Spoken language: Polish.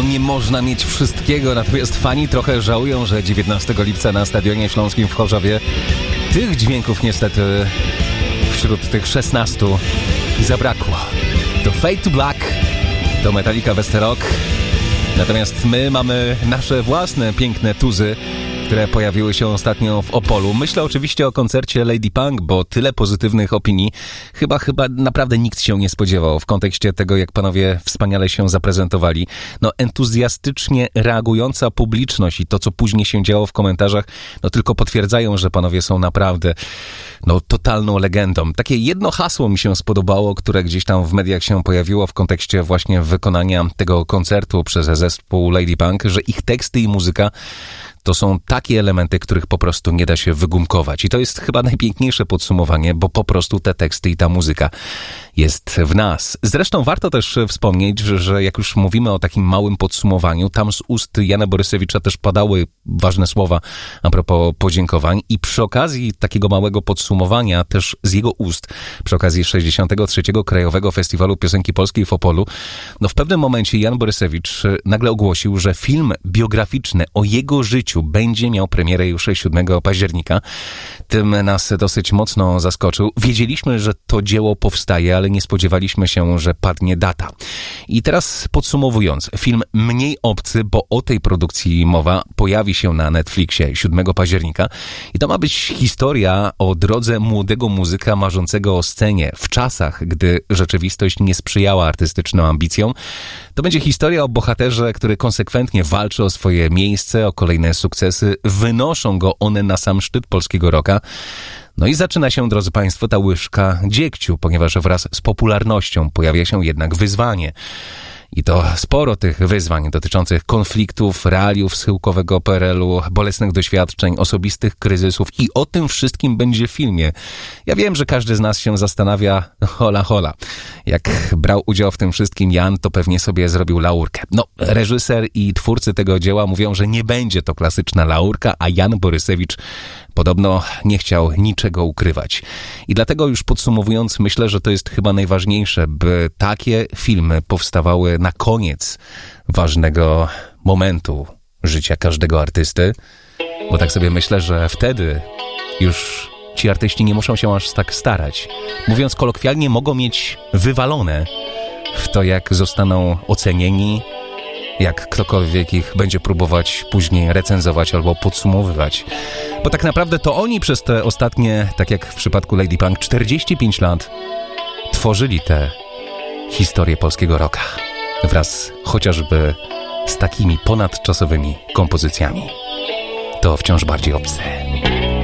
No nie można mieć wszystkiego, natomiast fani trochę żałują, że 19 lipca na Stadionie Śląskim w Chorzowie tych dźwięków niestety wśród tych 16 zabrakło. To Fade to Black, to Metallica Westerok, natomiast my mamy nasze własne piękne tuzy, które pojawiły się ostatnio w Opolu. Myślę oczywiście o koncercie Lady Punk, bo tyle pozytywnych opinii chyba naprawdę nikt się nie spodziewał w kontekście tego, jak panowie wspaniale się zaprezentowali. No entuzjastycznie reagująca publiczność i to, co później się działo w komentarzach, no tylko potwierdzają, że panowie są naprawdę totalną legendą. Takie jedno hasło mi się spodobało, które gdzieś tam w mediach się pojawiło w kontekście właśnie wykonania tego koncertu przez zespół Lady Punk, że ich teksty i muzyka to są takie elementy, których po prostu nie da się wygumkować. I to jest chyba najpiękniejsze podsumowanie, bo po prostu te teksty i ta muzyka jest w nas. Zresztą warto też wspomnieć, że jak już mówimy o takim małym podsumowaniu, tam z ust Jana Borysewicza też padały ważne słowa a propos podziękowań i przy okazji takiego małego podsumowania też z jego ust, przy okazji 63. Krajowego Festiwalu Piosenki Polskiej w Opolu, w pewnym momencie Jan Borysewicz nagle ogłosił, że film biograficzny o jego życiu będzie miał premierę już 7 października. Tym nas dosyć mocno zaskoczył. Wiedzieliśmy, że to dzieło powstaje, ale nie spodziewaliśmy się, że padnie data. I teraz podsumowując, film mniej obcy, bo o tej produkcji mowa, pojawi się na Netflixie 7 października i to ma być historia o drodze młodego muzyka marzącego o scenie w czasach, gdy rzeczywistość nie sprzyjała artystycznym ambicjom. To będzie historia o bohaterze, który konsekwentnie walczy o swoje miejsce, o kolejne sukcesy, wynoszą go one na sam szczyt polskiego rocka. No i zaczyna się, drodzy Państwo, ta łyżka dziegciu, ponieważ wraz z popularnością pojawia się jednak wyzwanie. I to sporo tych wyzwań dotyczących konfliktów, realiów schyłkowego PRL-u, bolesnych doświadczeń, osobistych kryzysów i o tym wszystkim będzie w filmie. Ja wiem, że każdy z nas się zastanawia, hola. Jak brał udział w tym wszystkim Jan, to pewnie sobie zrobił laurkę. Reżyser i twórcy tego dzieła mówią, że nie będzie to klasyczna laurka, a Jan Borysewicz podobno nie chciał niczego ukrywać. I dlatego już podsumowując, myślę, że to jest chyba najważniejsze, by takie filmy powstawały na koniec ważnego momentu życia każdego artysty, bo tak sobie myślę, że wtedy już ci artyści nie muszą się aż tak starać. Mówiąc kolokwialnie, mogą mieć wywalone w to, jak zostaną ocenieni, jak ktokolwiek ich będzie próbować później recenzować albo podsumowywać. Bo tak naprawdę to oni przez te ostatnie, tak jak w przypadku Lady Punk, 45 lat tworzyli tę historię polskiego rocka. Wraz chociażby z takimi ponadczasowymi kompozycjami. To wciąż bardziej obce.